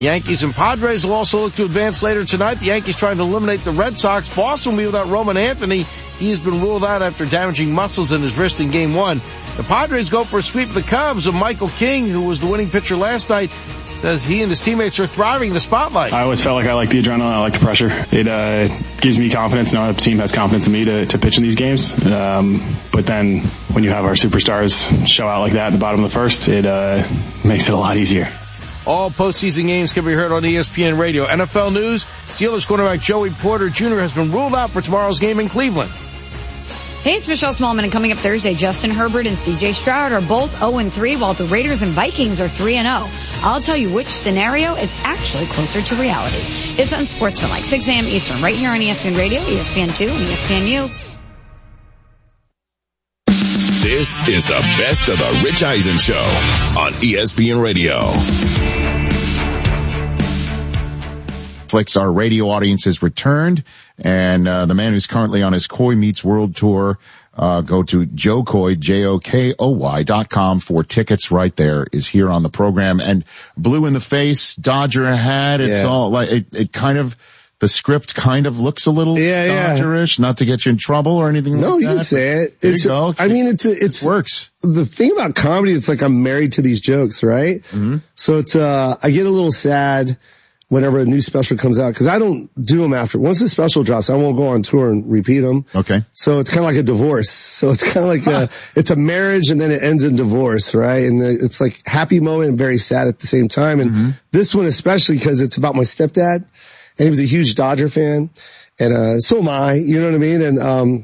Yankees and Padres will also look to advance later tonight. The Yankees trying to eliminate the Red Sox. Boston will be without Roman Anthony. He has been ruled out after damaging muscles in his wrist in Game 1. The Padres go for a sweep of the Cubs, and Michael King, who was the winning pitcher last night, says he and his teammates are thriving in the spotlight. I always felt like I like the adrenaline, I like the pressure. It gives me confidence, knowing the team has confidence in me to pitch in these games. But then when you have our superstars show out like that at the bottom of the first, it makes it a lot easier. All postseason games can be heard on ESPN Radio. NFL news, Steelers quarterback Joey Porter Jr. has been ruled out for tomorrow's game in Cleveland. Hey, it's Michelle Smallman, and coming up Thursday, Justin Herbert and C.J. Stroud are both 0-3, while the Raiders and Vikings are 3-0. I'll tell you which scenario is actually closer to reality. It's on Sportsmanlike, 6 a.m. Eastern, right here on ESPN Radio, ESPN2, and ESPNU. This is the best of the Rich Eisen Show on ESPN Radio. Our radio audience has returned, and the man who's currently on his Coy Meets World Tour, go to JoKoy, JOKOY.com for tickets. Right there is here on the program. And blue in the face, Dodger hat. It's all like it kind of. The script kind of looks a little Dodgerish, not to get you in trouble or anything like that. No, you can say it. There you go. I mean, it works. The thing about comedy, it's like I'm married to these jokes, right? Mm-hmm. So it's, I get a little sad whenever a new special comes out, because I don't do them after. Once the special drops, I won't go on tour and repeat them. Okay. So it's kind of like a divorce. So it's kind of like it's a marriage and then it ends in divorce, right? And it's like happy moment and very sad at the same time. And this one especially because it's about my stepdad. And he was a huge Dodger fan, and so am I. You know what I mean?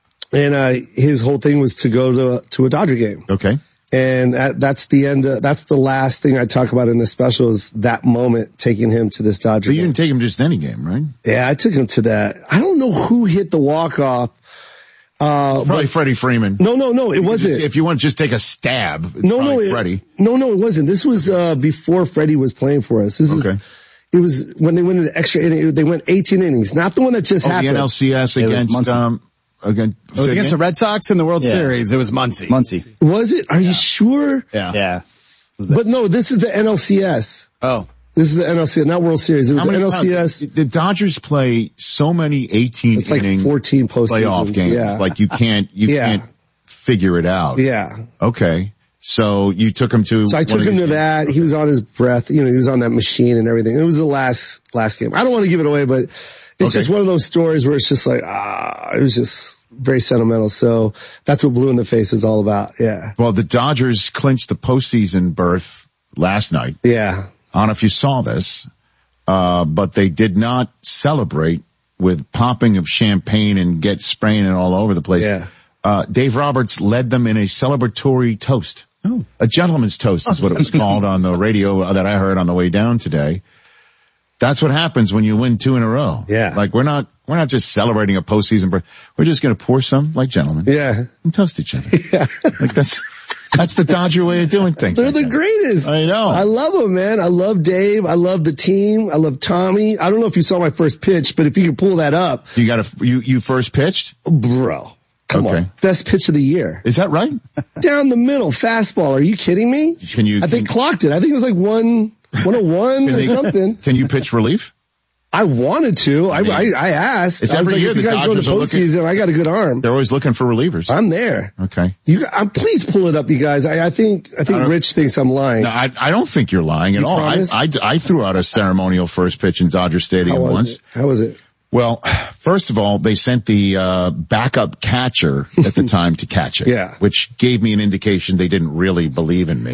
And his whole thing was to go to a Dodger game. Okay. And that's the end. That's the last thing I talk about in the special is that moment taking him to this Dodger. So you game. didn't take him just any game, right? Yeah, I took him to that. I don't know who hit the walk-off. Probably Freddie Freeman. No, it wasn't. If you want to just take a stab, Freddie. No, it wasn't. This was before Freddie was playing for us. It was when they went into extra inning. They went 18 innings, not the one that just happened. The NLCS against the Red Sox in the World Series. It was Muncy. Was it? Are you sure? Yeah. But no, this is the NLCS. Oh. This is the NLCS, not World Series. It was the NLCS. The Dodgers play so many 18 it's like inning 14 playoff games. Yeah. Like you can't figure it out. Yeah. Okay. So you took him to. So I took him to that. He was on his breath. You know, he was on that machine and everything. It was the last game. I don't want to give it away, but it's just one of those stories where it's just like, it was just very sentimental. So that's what Blue in the Face is all about. Yeah. Well, the Dodgers clinched the postseason berth last night. Yeah. I don't know if you saw this, but they did not celebrate with popping of champagne and spraying it all over the place. Yeah. Dave Roberts led them in a celebratory toast. Oh. A gentleman's toast is what it was called on the radio that I heard on the way down today. That's what happens when you win 2 in a row. Yeah. Like we're not just celebrating a postseason berth. We're just going to pour some like gentlemen. Yeah. And toast each other. Yeah. Like that's the Dodger way of doing things. They're the greatest. I know. I love them, man. I love Dave. I love the team. I love Tommy. I don't know if you saw my first pitch, but if you can pull that up. You first pitched? Bro. Come on. Best pitch of the year. Is that right? Down the middle, fastball. Are you kidding me? I think clocked it. I think it was like 101 or something. Can you pitch relief? I wanted to. I asked. It's every year if you guys go to postseason, I got a good arm. They're always looking for relievers. I'm there. Okay. Please pull it up, you guys. I think Rich thinks I'm lying. No, I don't think you're lying at all. I threw out a ceremonial first pitch in Dodger Stadium once. How was it? Well, first of all, they sent the backup catcher at the time to catch it. Yeah. Which gave me an indication they didn't really believe in me.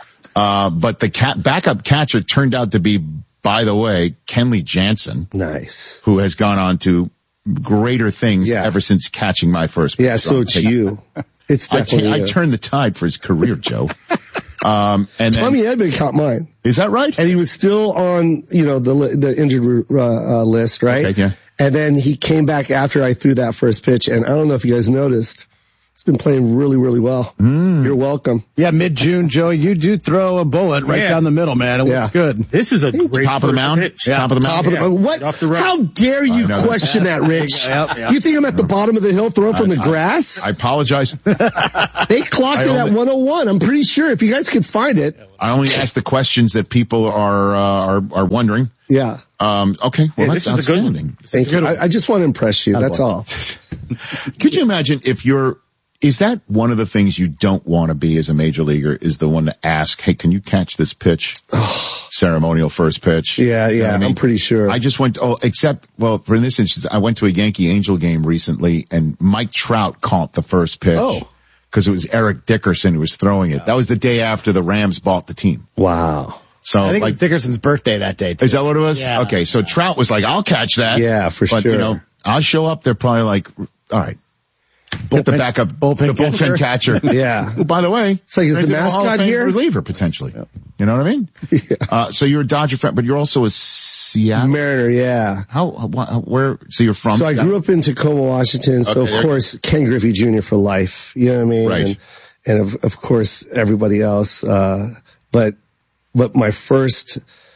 But the backup catcher turned out to be, by the way, Kenley Jansen. Nice. Who has gone on to greater things ever since catching my first pitch. Yeah, so it's you. It's definitely I turned the tide for his career, Joe. And then Tommy Edman caught mine. Is that right? And he was still on, the injured list, right? Okay, yeah. And then he came back after I threw that first pitch, and I don't know if you guys noticed. He's been playing really, really well. You're welcome. Yeah, mid-June, Joey, you do throw a bullet right down the middle, man. It looks good. This is a great top of the mound. pitch. Top of the mound. What? How dare you question that, Rich? You think I'm at the bottom of the hill throwing from the grass? I apologize. They clocked it at 101. I'm pretty sure if you guys could find it. I only ask the questions that people are wondering. Yeah. Okay. Well, that's this is a good one. Thank you. I just want to impress you. That's all. Could you imagine if is that one of the things you don't want to be as a major leaguer, is the one to ask, hey, can you catch this pitch? Ceremonial first pitch. Yeah, You know what I mean? I'm pretty sure. I just went, for this instance, I went to a Yankee Angel game recently and Mike Trout caught the first pitch. Oh. Because it was Eric Dickerson who was throwing it. That was the day after the Rams bought the team. Wow. So I think it was Dickerson's birthday that day, too. Is that what it was? Yeah. Okay, so Trout was like, I'll catch that. Yeah, for but, sure. You know, I'll show up, they're probably like, all right. Hit the backup, bullpen catcher. Yeah. Well, by the way, it's like, is the Hall of mascot Fame here? reliever potentially. Yep. You know what I mean? Yeah. So you're a Dodger fan, but you're also a Seattle Mariner. Yeah. Where? So you're from? So I grew up in Tacoma, Washington. So of course, Ken Griffey Jr. for life. You know what I mean? Right. And of course, everybody else. But my first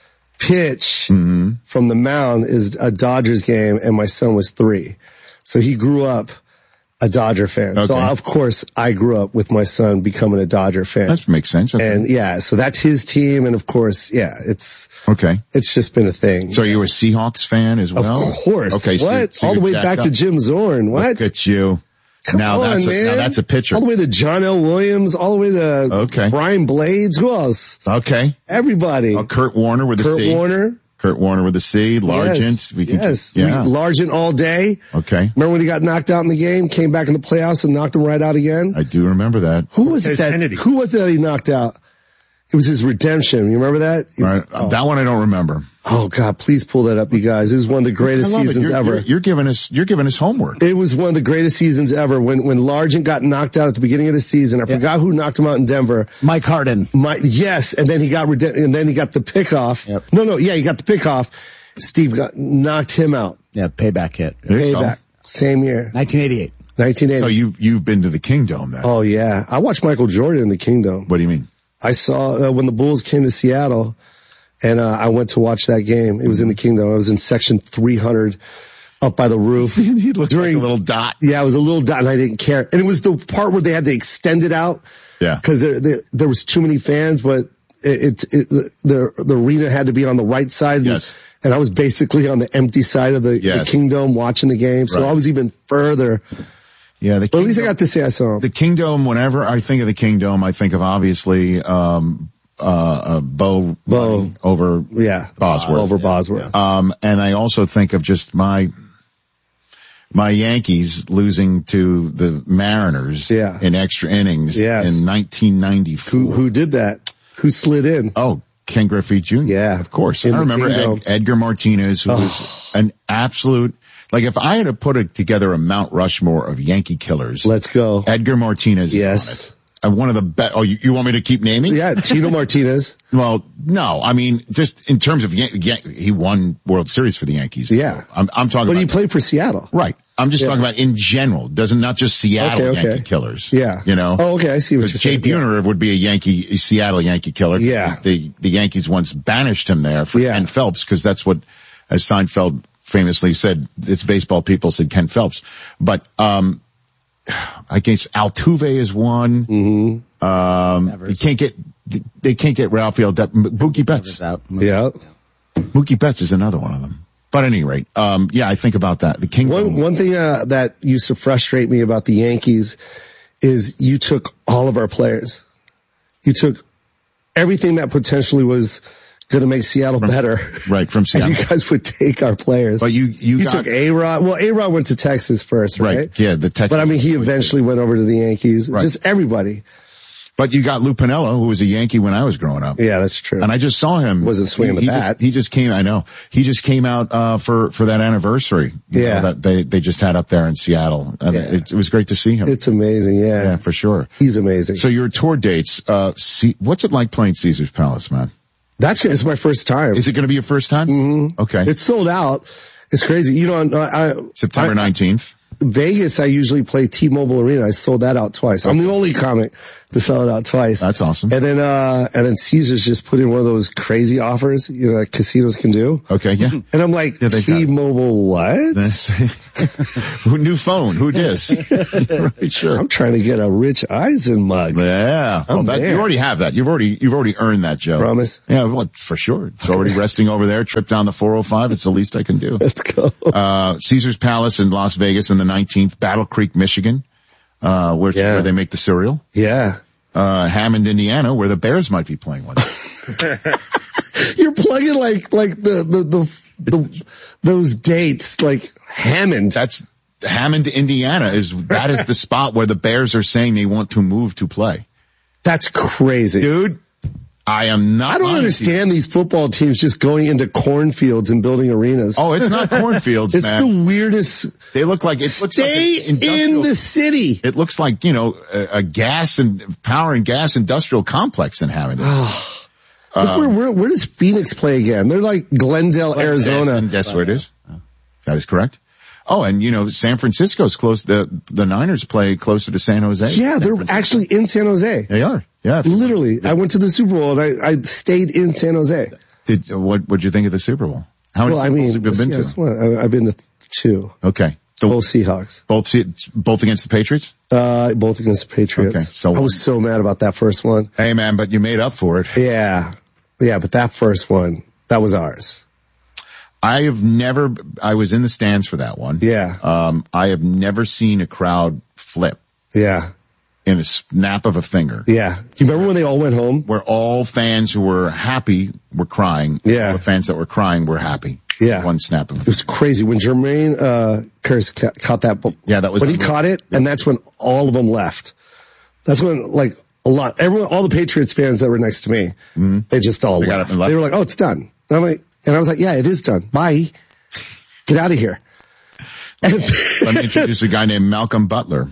pitch from the mound is a Dodgers game, and my son was 3. So he grew up a Dodger fan. Okay. So of course I grew up with my son becoming a Dodger fan. That makes sense. Okay. And so that's his team. And of course, it's just been a thing. So you were a Seahawks fan as well? Of course. Okay. What? So all the way you're back to Jim Zorn. What? Look at you. Come on, man. Now that's a pitcher. All the way to John L. Williams, all the way to Brian Blades. Who else? Okay. Everybody. Kurt Warner with a C. Kurt Warner with a C. Largent. Yes. Largent all day. Okay. Remember when he got knocked out in the game, came back in the playoffs and knocked him right out again? I do remember that. Who was it that he knocked out? It was his redemption. You remember that? Right. That one I don't remember. Oh God, please pull that up, you guys. It was one of the greatest seasons ever. You're giving us homework. It was one of the greatest seasons ever when Largent got knocked out at the beginning of the season. I forgot who knocked him out in Denver. Mike Harden. Yes, and then he got the pickoff. Yep. He got the pickoff. Steve knocked him out. Yeah, payback hit. Payback. Same year. 1988. So you've been to the Kingdome then? Oh yeah. I watched Michael Jordan in the Kingdome. What do you mean? I saw when the Bulls came to Seattle, and I went to watch that game. It was in the Kingdome. I was in section 300 up by the roof. He looked like a little dot. Yeah, it was a little dot, and I didn't care. And it was the part where they had to extend it out. Yeah. Because there was too many fans, but the arena had to be on the right side. Yes. And I was basically on the empty side of the Kingdome watching the game. So I was even further. Yeah, but at least I got to say I saw him. The Kingdome, whenever I think of the Kingdome, I think of obviously, Bo over Bosworth. Over Bosworth. And I also think of just my Yankees losing to the Mariners in extra innings in 1994. Who did that? Who slid in? Oh, Ken Griffey Jr. Yeah, of course. I remember Edgar Martinez, who was an absolute. Like if I had to put together a Mount Rushmore of Yankee killers. Let's go. Edgar Martinez is on it. And one of the best. Oh, you want me to keep naming? Yeah, Tino Martinez. Well, no, I mean, just in terms of, he won World Series for the Yankees. Yeah. I'm talking But about. he played for Seattle. Right. I'm just talking about in general. Not just Seattle Yankee killers. Yeah. You know? Oh, okay. I see what you're saying. Jay Buhner would be a Seattle Yankee killer. Yeah. The Yankees once banished him there for Ken Phelps because that's what, as Seinfeld famously said, it's baseball people said Ken Phelps. But, I guess Altuve is one. Mm-hmm. They can't get Rafael Mookie Betts. Yeah. Mookie Betts is another one of them. But at any rate, I think about that. The Kingdom. One thing, that used to frustrate me about the Yankees is you took all of our players. You took everything that potentially was going to make Seattle better. Right, from Seattle. And you guys would take our players. But you took A-Rod. Well, A-Rod went to Texas first, right? Yeah, the Texas. But I mean, he eventually went over to the Yankees. Right. Just everybody. But you got Lou Piniella, who was a Yankee when I was growing up. Yeah, that's true. And I just saw him. Wasn't swinging the bat. He just came, I know. He just came out, for that anniversary. You know, that they just had up there in Seattle. And it was great to see him. It's amazing. Yeah. Yeah, for sure. He's amazing. So your tour dates, what's it like playing Caesar's Palace, man? It's my first time. Is it going to be your first time? Mm-hmm. Okay. It's sold out. It's crazy. You know, September 19th. Vegas, I usually play T-Mobile Arena. I sold that out twice. I'm the only comic to sell it out twice. That's awesome. And then Caesars just put in one of those crazy offers, that casinos can do. Okay, yeah. And I'm like, T-Mobile what? New phone, who dis? Right, sure. I'm trying to get a Rich Eisen mug. Yeah. Well, you already have that. You've already earned that, Joe. Promise? Yeah, well, for sure. It's already resting over there. Trip down the 405. It's the least I can do. Let's go. Caesars Palace in Las Vegas in the 19th. Battle Creek, Michigan, where they make the cereal. Yeah. Hammond, Indiana, where the Bears might be playing one. You're plugging like those dates, like Hammond. That's Hammond, Indiana that is the spot where the Bears are saying they want to move to play. That's crazy. Dude, I am not. I don't understand these football teams just going into cornfields and building arenas. Oh, it's not cornfields, it's man. The weirdest. They look like Stay in the city. It looks like, a gas and power and gas industrial complex in Hammond. Where does Phoenix play again? They're like Glendale, Arizona. That's where it is. That is correct. Oh, and San Francisco's close. The Niners play closer to San Jose. Yeah, they're actually in San Jose. They are. Yeah. Literally. I went to the Super Bowl and I stayed in San Jose. What'd you think of the Super Bowl? How many Super Bowls have you been to? I've been to 2. Okay. Both Seahawks. Both against the Patriots? Both against the Patriots. Okay. So I was so mad about that first one. Hey man, but you made up for it. Yeah. Yeah, but that first one, that was ours. I was in the stands for that one. Yeah. I have never seen a crowd flip. Yeah. In a snap of a finger. Yeah. Do you remember when they all went home? Where all fans who were happy were crying. Yeah. All the fans that were crying were happy. Yeah. One snap of a finger. It was crazy. When Jermaine, Kearse caught that ball. Yeah, that was. When he caught it, and that's when all of them left. That's when, all the Patriots fans that were next to me, they just all left. Got up and left. They were like, oh, it's done. And I was like, yeah, it is done. Bye. Get out of here. Let me introduce a guy named Malcolm Butler.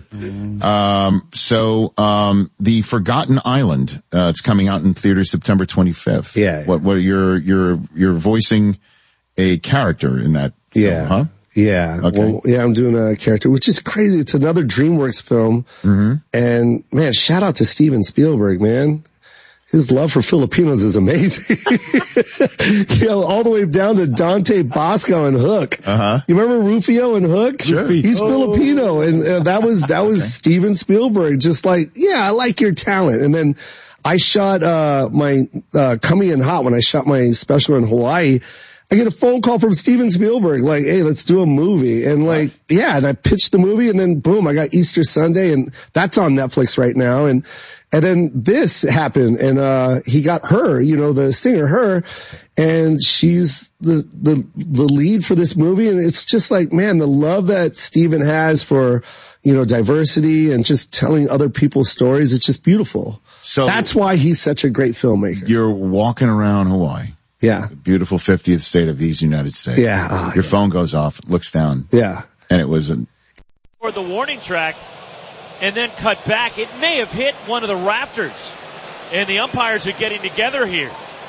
The Forgotten Island, it's coming out in theaters September 25th. Yeah. What you're voicing a character in that film, huh? Yeah. Okay. Well, yeah, I'm doing a character, which is crazy. It's another DreamWorks film. Mm-hmm. And man, shout out to Steven Spielberg, man. His love for Filipinos is amazing. All the way down to Dante Bosco and Hook. Uh-huh. You remember Rufio and Hook? Sure. He's Filipino, and that was Steven Spielberg. Just like, yeah, I like your talent. And then I shot my Coming in Hot when I shot my special in Hawaii. I get a phone call from Steven Spielberg, like, hey, let's do a movie. And and I pitched the movie, and then boom, I got Easter Sunday, and that's on Netflix right now. And then this happened, and he got her, the singer, her, and she's the lead for this movie. And it's just like, man, the love that Steven has for, diversity and just telling other people's stories, it's just beautiful. So that's why he's such a great filmmaker. You're walking around Hawaii. Yeah. The beautiful 50th state of these United States. Yeah. Your phone goes off, looks down. Yeah. And it was for the warning track and then cut back. It may have hit one of the rafters. And the umpires are getting together here.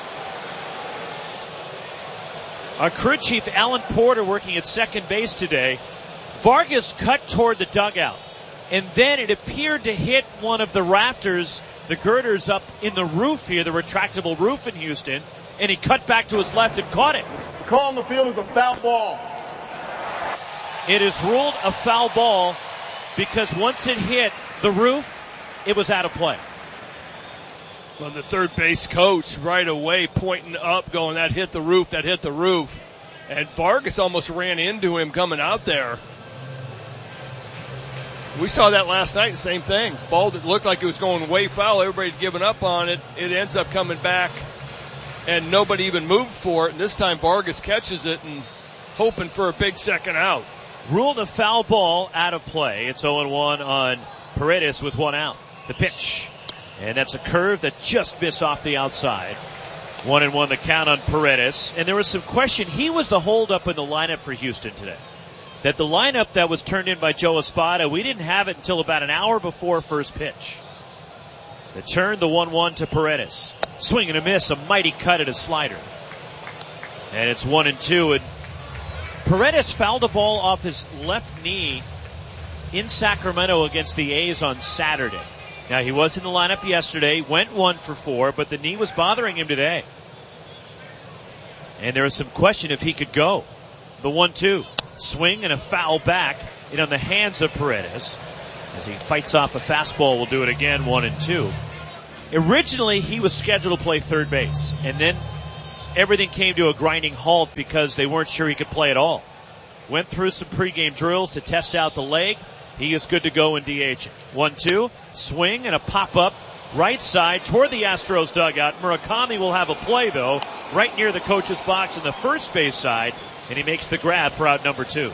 Our crew chief, Alan Porter, working at second base today. Vargas cut toward the dugout. And then it appeared to hit one of the rafters, the girders up in the roof here, the retractable roof in Houston. And he cut back to his left and caught it. The call on the field is a foul ball. It is ruled a foul ball because once it hit the roof, it was out of play. Well, the third base coach right away pointing up, going, that hit the roof. And Vargas almost ran into him coming out there. We saw that last night, the same thing. Ball that looked like it was going way foul. Everybody'd given up on it. It ends up coming back. And nobody even moved for it. And this time Vargas catches it and hoping for a big second out. Ruled a foul ball out of play. It's 0-1 on Paredes with one out. The pitch. And that's a curve that just missed off the outside. 1-1 the count on Paredes. And there was some question. He was the holdup in the lineup for Houston today. That the lineup that was turned in by Joe Espada, we didn't have it until about an hour before first pitch. The turn, the 1-1 to Paredes. Swing and a miss, a mighty cut at a slider. And it's 1-2. And Paredes fouled a ball off his left knee in Sacramento against the A's on Saturday. Now, he was in the lineup yesterday, went 1 for 4, but the knee was bothering him today. And there was some question if he could go. The 1-2. Swing and a foul back in on the hands of Paredes. As he fights off a fastball, will do it again, 1-2. Originally, he was scheduled to play third base. And then everything came to a grinding halt because they weren't sure he could play at all. Went through some pregame drills to test out the leg. He is good to go in DH. 1-2, swing and a pop-up right side toward the Astros dugout. Murakami will have a play, though, right near the coach's box on the first base side, and he makes the grab for out number 2.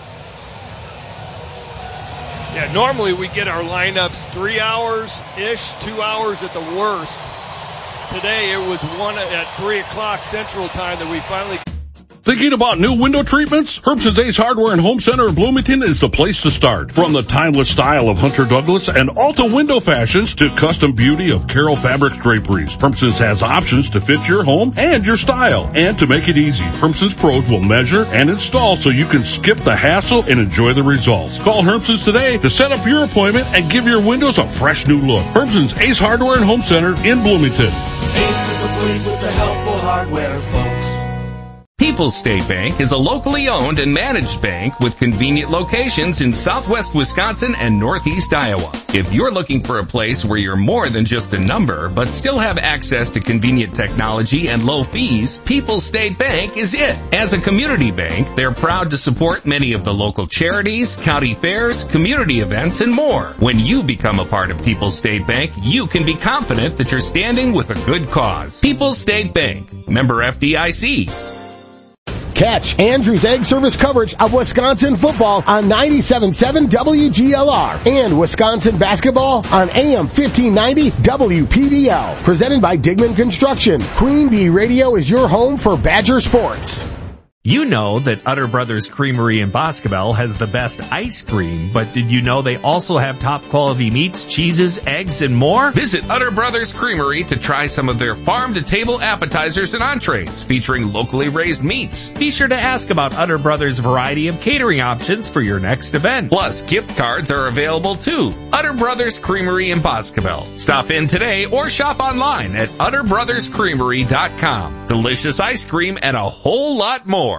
Yeah, normally we get our lineups 3 hours-ish, 2 hours at the worst. Today it was 1 at 3 o'clock Central Time that we finally... Thinking about new window treatments? Herbson's Ace Hardware and Home Center in Bloomington is the place to start. From the timeless style of Hunter Douglas and Alta window fashions to custom beauty of Carroll Fabrics draperies, Herbson's has options to fit your home and your style. And to make it easy, Herbson's pros will measure and install so you can skip the hassle and enjoy the results. Call Herbson's today to set up your appointment and give your windows a fresh new look. Herbson's Ace Hardware and Home Center in Bloomington. Ace is the place with the helpful hardware, folks. People's State Bank is a locally owned and managed bank with convenient locations in southwest Wisconsin and northeast Iowa. If you're looking for a place where you're more than just a number, but still have access to convenient technology and low fees, People's State Bank is it. As a community bank, they're proud to support many of the local charities, county fairs, community events, and more. When you become a part of People's State Bank, you can be confident that you're standing with a good cause. People's State Bank, member FDIC. Catch Andrew's Egg Service coverage of Wisconsin football on 97.7 WGLR and Wisconsin basketball on AM 1590 WPDL. Presented by Digman Construction. Queen Bee Radio is your home for Badger sports. You know that Utter Brothers Creamery in Boscobel has the best ice cream, but did you know they also have top quality meats, cheeses, eggs, and more? Visit Utter Brothers Creamery to try some of their farm-to-table appetizers and entrees featuring locally raised meats. Be sure to ask about Utter Brothers' variety of catering options for your next event. Plus, gift cards are available too. Utter Brothers Creamery in Boscobel. Stop in today or shop online at utterbrotherscreamery.com. Delicious ice cream and a whole lot more.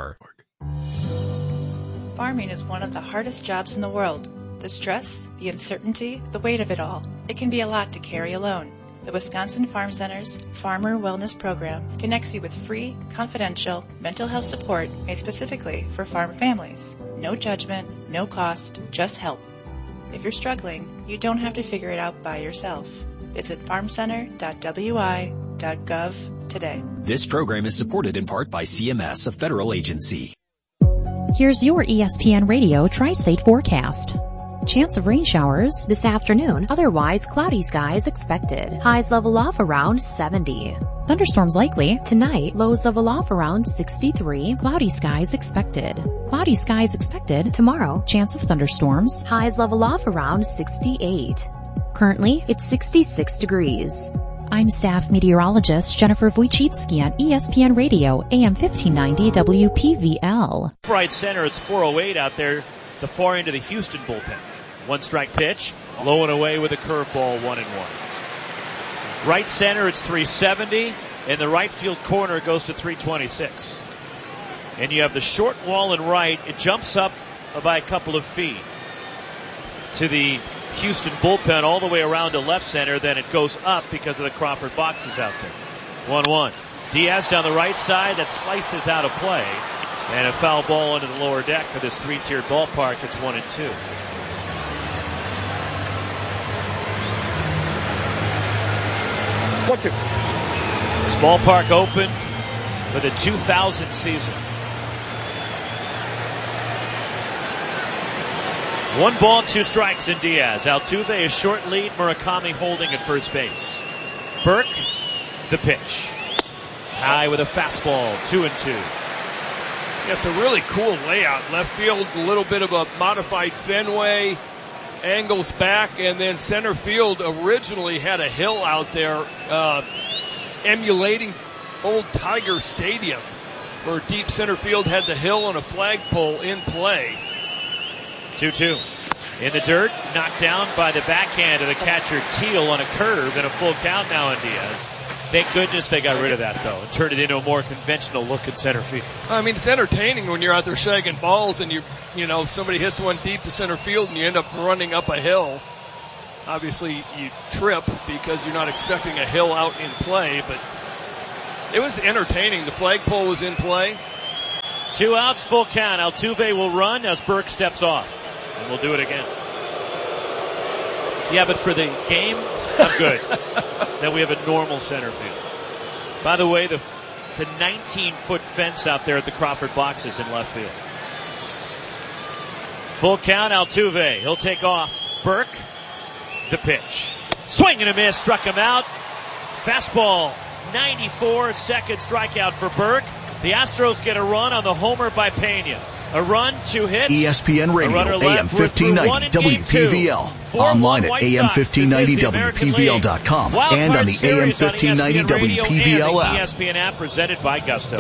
Farming is one of the hardest jobs in the world. The stress, the uncertainty, the weight of it all. It can be a lot to carry alone. The Wisconsin Farm Center's Farmer Wellness Program connects you with free, confidential mental health support made specifically for farm families. No judgment, no cost, just help. If you're struggling, you don't have to figure it out by yourself. Visit farmcenter.wi.gov today. This program is supported in part by CMS, a federal agency. Here's your ESPN Radio Tri-State forecast. Chance of rain showers this afternoon, otherwise cloudy skies expected. Highs level off around 70. Thunderstorms likely tonight, lows level off around 63. Cloudy skies expected. Cloudy skies expected tomorrow, chance of thunderstorms. Highs level off around 68. Currently, it's 66 degrees. I'm staff meteorologist Jennifer Wojcicki on ESPN Radio, AM 1590 WPVL. Right center, it's 408 out there, the far end of the Houston bullpen. 1-strike pitch, low and away with a curveball, 1-1. Right center, it's 370, and the right field corner goes to 326. And you have the short wall and right, it jumps up by a couple of feet to the Houston bullpen all the way around to left center, then it goes up because of the Crawford boxes out there. 1-1. Diaz down the right side, that slices out of play. And a foul ball into the lower deck of this three-tiered ballpark. It's 1-2. This ballpark opened for the 2000 season. 1 ball, 2 strikes in Diaz. Altuve, a short lead. Murakami holding at first base. Burke, the pitch. High with a fastball, 2-2. Yeah, it's a really cool layout. Left field, a little bit of a modified Fenway, angles back, and then center field originally had a hill out there, emulating old Tiger Stadium, where deep center field had the hill and a flagpole in play. 2-2. In the dirt, knocked down by the backhand of the catcher Teal on a curve, and a full count now on Diaz. Thank goodness they got rid of that, though, and turned it into a more conventional look at center field. I mean, it's entertaining when you're out there shagging balls and somebody hits one deep to center field and you end up running up a hill. Obviously, you trip because you're not expecting a hill out in play, but it was entertaining. The flagpole was in play. 2 outs, full count. Altuve will run as Burke steps off, and we'll do it again. Yeah, but for the game, I'm good. Then we have a normal center field. By the way, it's a 19-foot fence out there at the Crawford boxes in left field. Full count, Altuve. He'll take off. Burke, the pitch. Swing and a miss, struck him out. Fastball, 94-second strikeout for Burke. The Astros get a run on the homer by Pena. A run, 2 hits. ESPN Radio, AM 1590, WPVL. Online at AM1590WPVL.com and on the AM 1590 WPVL app. ESPN app presented by Gusto.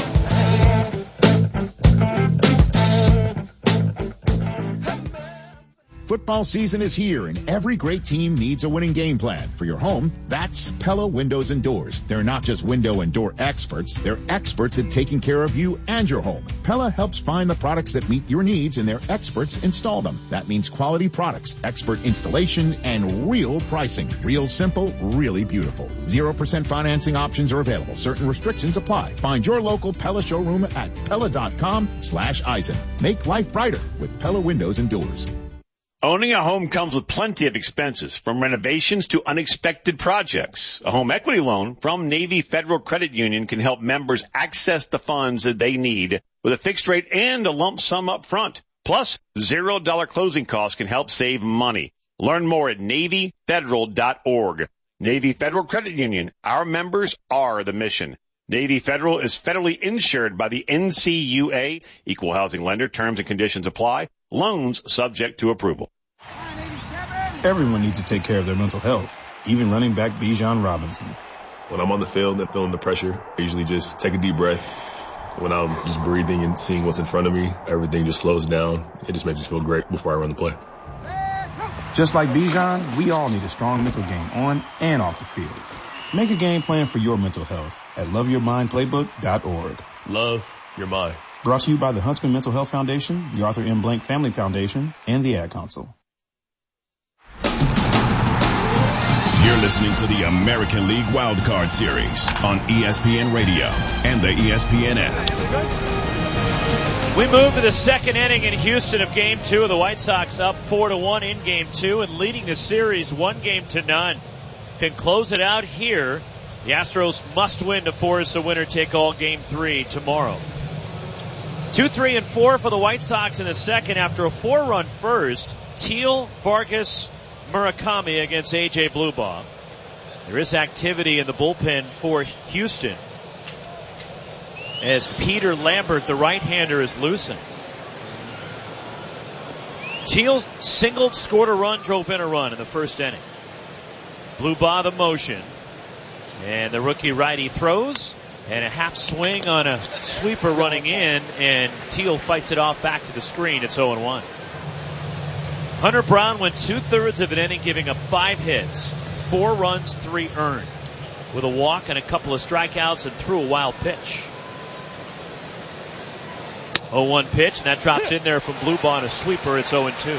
Football season is here, and every great team needs a winning game plan. For your home, that's Pella Windows and Doors. They're not just window and door experts. They're experts at taking care of you and your home. Pella helps find the products that meet your needs, and their experts install them. That means quality products, expert installation, and real pricing. Real simple, really beautiful. 0% financing options are available. Certain restrictions apply. Find your local Pella showroom at Pella.com/Eisen. Make life brighter with Pella Windows and Doors. Owning a home comes with plenty of expenses, from renovations to unexpected projects. A home equity loan from Navy Federal Credit Union can help members access the funds that they need with a fixed rate and a lump sum up front. Plus, $0 closing costs can help save money. Learn more at NavyFederal.org. Navy Federal Credit Union. Our members are the mission. Navy Federal is federally insured by the NCUA. Equal housing lender. Terms and conditions apply. Loans subject to approval. Everyone needs to take care of their mental health, even running back Bijan Robinson. When I'm on the field and feeling the pressure, I usually just take a deep breath. When I'm just breathing and seeing what's in front of me, everything just slows down. It just makes me feel great before I run the play. Just like Bijan, we all need a strong mental game on and off the field. Make a game plan for your mental health at loveyourmindplaybook.org. Love your mind. Brought to you by the Huntsman Mental Health Foundation, the Arthur M. Blank Family Foundation, and the Ad Council. You're listening to the American League Wildcard Series on ESPN Radio and the ESPN app. We move to the second inning in Houston of Game 2. The White Sox up 4-1 in Game 2 and leading the series 1-0. Can close it out here. The Astros must win to force a winner-take-all Game 3 tomorrow. 2, 3, and 4 for the White Sox in the second after a 4-run first. Teal, Vargas, Murakami against A.J. Blubaugh. There is activity in the bullpen for Houston as Peter Lambert, the right-hander, is loosened. Teal singled, scored a run, drove in a run in the first inning. Blubaugh the motion. And the rookie righty throws. And a half swing on a sweeper running in, and Teal fights it off back to the screen. It's 0-1. Hunter Brown went 2/3 of an inning, giving up 5 hits, 4 runs, 3 earned, with a walk and a couple of strikeouts, and threw a wild pitch. 0-1 pitch, and that drops in there from Blubaugh on a sweeper. It's 0-2.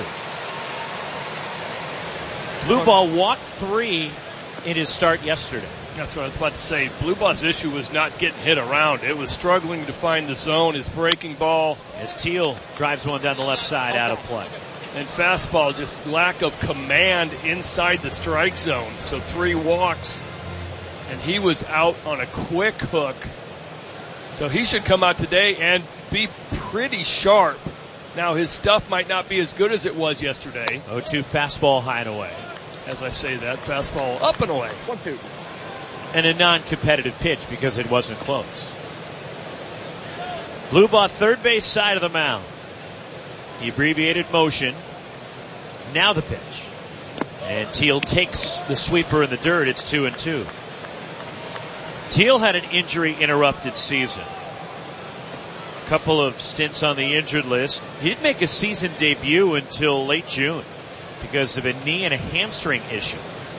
Blubaugh walked 3 in his start yesterday. That's what I was about to say. Blubaugh's issue was not getting hit around. It was struggling to find the zone. His breaking ball. As Teal drives one down the left side, out of play. And fastball, just lack of command inside the strike zone. So 3 walks, and he was out on a quick hook. So he should come out today and be pretty sharp. Now, his stuff might not be as good as it was yesterday. 0-2 fastball high and away. As I say that, fastball up and away. 1-2. And a non-competitive pitch because it wasn't close. Blubaugh, third base side of the mound. The abbreviated motion. Now the pitch. And Teal takes the sweeper in the dirt. It's 2-2. Teal had an injury-interrupted season. A couple of stints on the injured list. He didn't make a season debut until late June. because of a knee and a hamstring issue.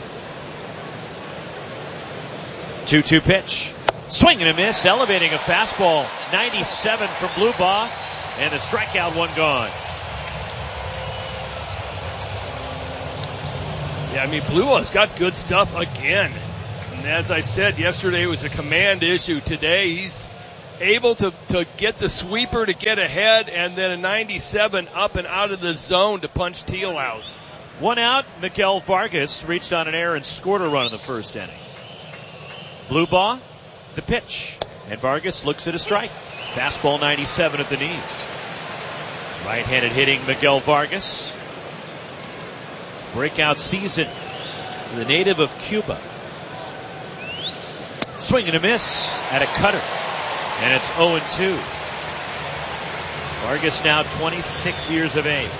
2-2 pitch. Swing and a miss, elevating a fastball. 97 from Blubaugh, and a strikeout, one gone. Yeah, I mean, Bluebaugh's got good stuff again. And as I said, yesterday it was a command issue. Today he's able to get the sweeper to get ahead, and then a 97 up and out of the zone to punch Teal out. One out, Miguel Vargas reached on an error and scored a run in the first inning. Blubaugh, the pitch, and Vargas looks at a strike. Fastball 97 at the knees. Right-handed hitting Miguel Vargas. Breakout season for the native of Cuba. Swing and a miss at a cutter. And it's 0-2. Vargas now 26 years of age.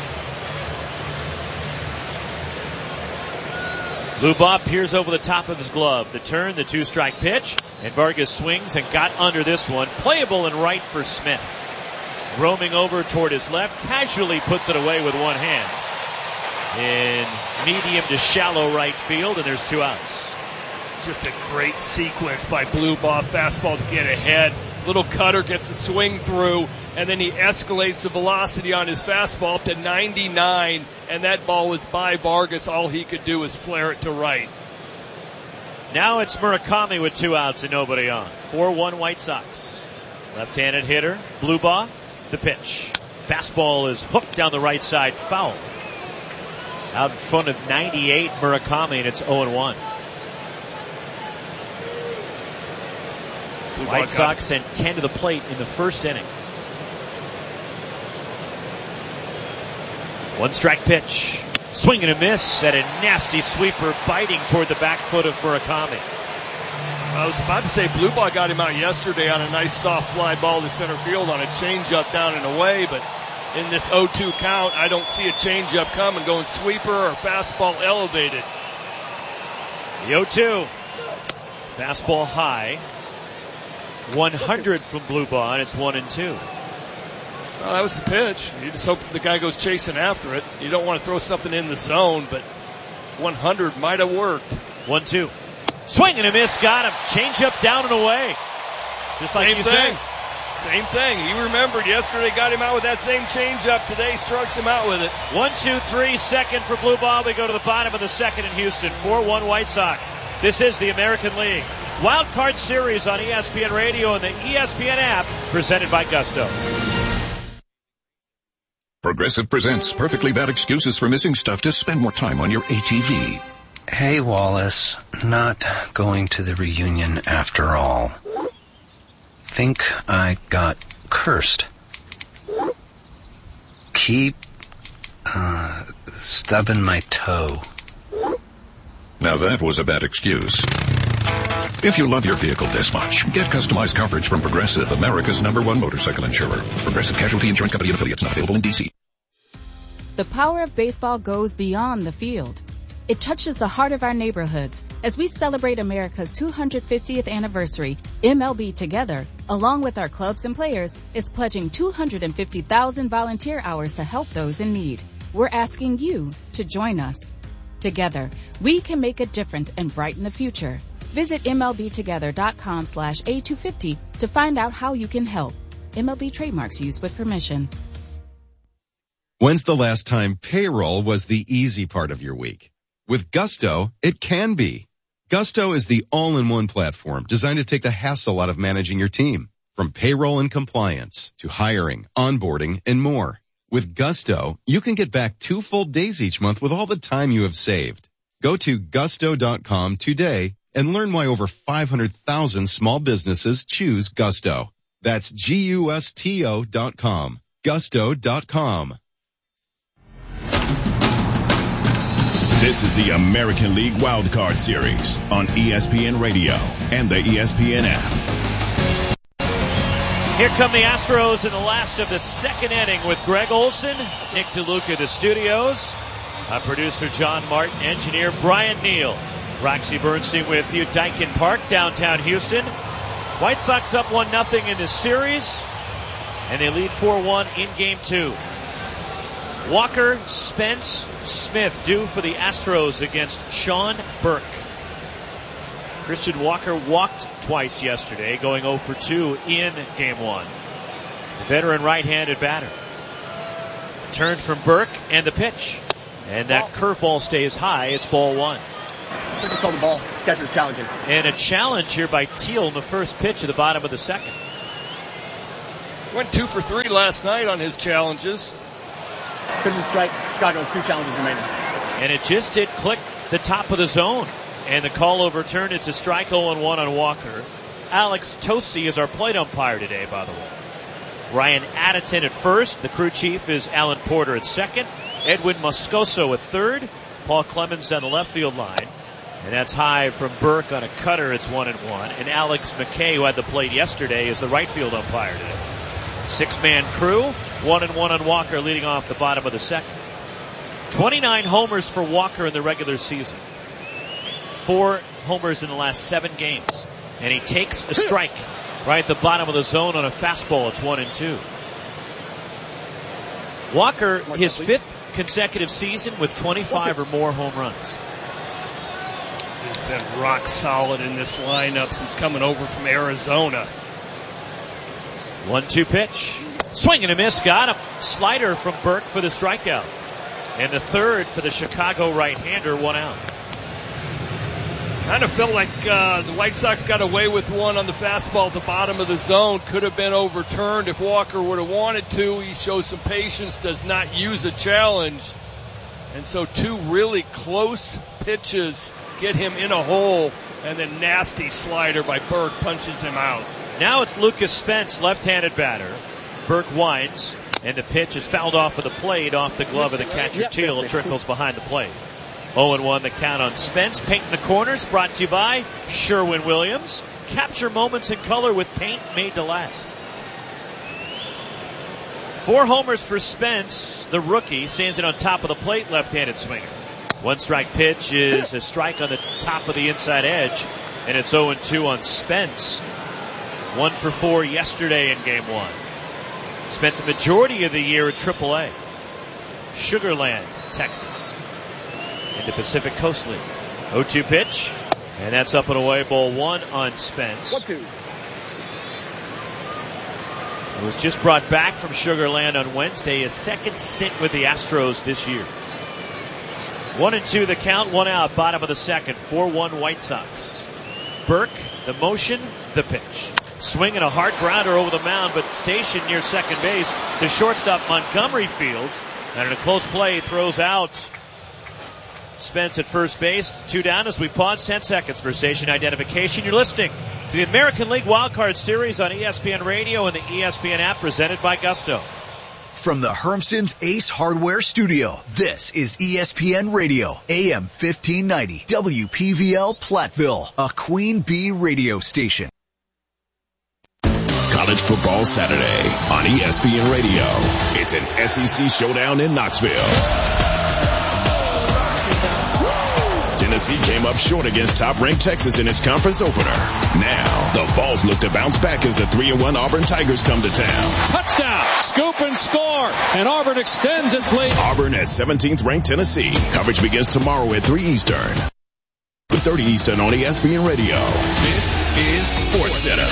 Blubaugh peers over the top of his glove. The turn, the 2-strike pitch, and Vargas swings and got under this one. Playable in right for Smith. Roaming over toward his left, casually puts it away with one hand. In medium to shallow right field, and there's 2 outs. Just a great sequence by Blubaugh. Fastball to get ahead. Little cutter gets a swing through, and then he escalates the velocity on his fastball up to 99, and that ball was by Vargas. All he could do was flare it to right. Now it's Murakami with 2 outs and nobody on. 4-1 White Sox. Left-handed hitter, Blubaugh, the pitch. Fastball is hooked down the right side, foul. Out in front of 98 Murakami, and it's 0-1. White Sox sent 10 to the plate in the first inning. 1-strike pitch. Swing and a miss at a nasty sweeper biting toward the back foot of Murakami. I was about to say Blubaugh got him out yesterday on a nice soft fly ball to center field on a changeup down and away, but in this 0-2 count, I don't see a changeup coming, going sweeper or fastball elevated. The 0-2. Fastball high. 100 from Blubaugh, and it's 1-2. Well, that was the pitch. You just hope the guy goes chasing after it. You don't want to throw something in the zone, but 100 might have worked. 1-2. Swing and a miss, got him. Changeup down and away. Just like you said. Same thing. He remembered yesterday, got him out with that same changeup. Today strikes him out with it. 1-2-3, second for Blubaugh. We go to the bottom of the second in Houston. 4-1 White Sox. This is the American League Wild Card Series on ESPN Radio and the ESPN app, presented by Gusto. Progressive presents perfectly bad excuses for missing stuff to spend more time on your ATV. Hey, Wallace, not going to the reunion after all. Think I got cursed. Keep, stubbing my toe. Now that was a bad excuse. If you love your vehicle this much, get customized coverage from Progressive, America's #1 motorcycle insurer. Progressive Casualty Insurance Company and affiliates, not available in D.C. The power of baseball goes beyond the field. It touches the heart of our neighborhoods. As we celebrate America's 250th anniversary, MLB Together, along with our clubs and players, is pledging 250,000 volunteer hours to help those in need. We're asking you to join us. Together, we can make a difference and brighten the future. Visit MLBtogether.com/A250 to find out how you can help. MLB trademarks used with permission. When's the last time payroll was the easy part of your week? With Gusto, it can be. Gusto is the all-in-one platform designed to take the hassle out of managing your team. From payroll and compliance to hiring, onboarding, and more. With Gusto, you can get back 2 full days each month with all the time you have saved. Go to gusto.com today and learn why over 500,000 small businesses choose Gusto. That's GUSTO.com. Gusto.com. This is the American League Wild Card Series on ESPN Radio and the ESPN app. Here come the Astros in the last of the second inning with Greg Olson, Nick DeLuca, the studios, producer John Martin, engineer Brian Neal, Roxy Bernstein with you, Dyken Park, downtown Houston. White Sox up 1-0 in this series, and they lead 4-1 in Game 2. Walker, Spence, Smith due for the Astros against Sean Burke. Christian Walker walked twice yesterday, going 0 for 2 in Game 1. The veteran right-handed batter. Turned from Burke and the pitch. And that curveball stays high. It's ball 1. Just called the ball. Catcher's challenging. And a challenge here by Teal in the first pitch at the bottom of the second. Went 2 for 3 last night on his challenges. Pitch and strike. Chicago has 2 challenges remaining. And it just did click the top of the zone. And the call overturned. It's a strike 0-1 on Walker. Alex Tosi is our plate umpire today, by the way. Ryan Addison at first. The crew chief is Alan Porter at second. Edwin Moscoso at third. Paul Clemens down the left field line. And that's high from Burke on a cutter. It's 1-1. And Alex McKay, who had the plate yesterday, is the right field umpire today. 6-man crew. 1-1 on Walker leading off the bottom of the second. 29 homers for Walker in the regular season. 4 homers in the last 7 games. And he takes a strike right at the bottom of the zone on a fastball. It's 1-2. Walker, his 5th consecutive season with 25 or more home runs. He's been rock solid in this lineup since coming over from Arizona. 1-2 pitch. Swing and a miss. Got a slider from Burke for the strikeout. And the third for the Chicago right-hander, 1 out. Kind of felt like the White Sox got away with one on the fastball at the bottom of the zone. Could have been overturned if Walker would have wanted to. He shows some patience, does not use a challenge. And so 2 really close pitches get him in a hole, and then nasty slider by Burke punches him out. Now it's Lucas Spence, left-handed batter. Burke winds, and the pitch is fouled off of the plate, off the glove of the catcher Teal. It trickles behind the plate. 0-1 the count on Spence. Paint in the corners, brought to you by Sherwin-Williams. Capture moments in color with paint made to last. 4 homers for Spence. The rookie stands in on top of the plate, left-handed swinger. 1 strike pitch is a strike on the top of the inside edge, and it's 0-2 on Spence. 1 for 4 yesterday in Game 1. Spent the majority of the year at AAA. Sugar Land, Texas. In the Pacific Coast League. 0-2 pitch. And that's up and away. Ball 1 on Spence. 1-2. He was just brought back from Sugar Land on Wednesday. His second stint with the Astros this year. 1-2 the count. 1 out. Bottom of the second. 4-1 White Sox. Burke, the motion, the pitch. Swing and a hard grounder over the mound, but stationed near second base. The shortstop Montgomery fields. And in a close play, throws out Spence at first base. 2 down as we pause 10 seconds for station identification. You're listening to the American League Wildcard Series on ESPN Radio and the ESPN app, presented by Gusto. From the Hermson's Ace Hardware Studio, this is ESPN Radio, AM 1590, WPVL Platteville, a Queen Bee radio station. College Football Saturday on ESPN Radio. It's an SEC showdown in Knoxville. Tennessee came up short against top-ranked Texas in its conference opener. Now, the Vols look to bounce back as the 3-1 Auburn Tigers come to town. Touchdown! Scoop and score! And Auburn extends its lead. Auburn at 17th-ranked Tennessee. Coverage begins tomorrow at 3 Eastern. 30 Eastern on ESPN Radio. This is Sports Center.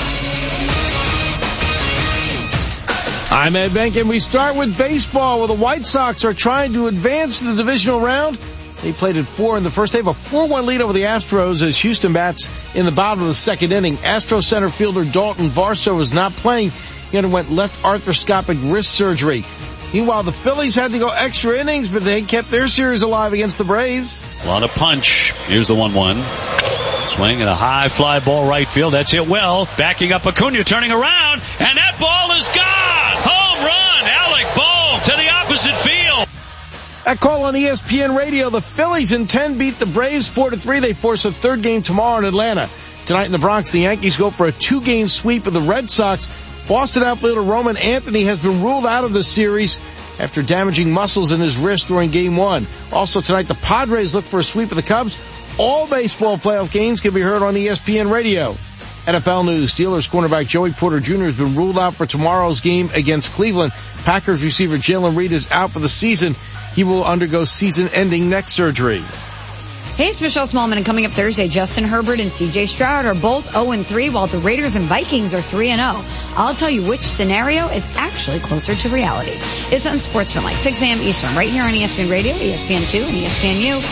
I'm Ed Benk, and we start with baseball, where the White Sox are trying to advance to the divisional round. They played at 4 in the first. They have a 4-1 lead over the Astros as Houston bats in the bottom of the second inning. Astros center fielder Dalton Varsho is not playing. He underwent left arthroscopic wrist surgery. Meanwhile, the Phillies had to go extra innings, but they kept their series alive against the Braves. A lot of punch. Here's the 1-1. Swing and a high fly ball right field. That's hit well. Backing up Acuna, turning around, and that ball is gone. Home run. Alec Bohm to the opposite field. That call on ESPN Radio. The Phillies in 10 beat the Braves 4-3. They force a third game tomorrow in Atlanta. Tonight in the Bronx, the Yankees go for a 2-game sweep of the Red Sox. Boston outfielder Roman Anthony has been ruled out of the series after damaging muscles in his wrist during Game 1. Also tonight, the Padres look for a sweep of the Cubs. All baseball playoff games can be heard on ESPN Radio. NFL news, Steelers cornerback Joey Porter Jr. has been ruled out for tomorrow's game against Cleveland. Packers receiver Jalen Reed is out for the season. He will undergo season-ending neck surgery. Hey, it's Michelle Smallman, and coming up Thursday, Justin Herbert and C.J. Stroud are both 0-3, while the Raiders and Vikings are 3-0. I'll tell you which scenario is actually closer to reality. It's on Sportsman, like 6 a.m. Eastern, right here on ESPN Radio, ESPN2, and ESPNU.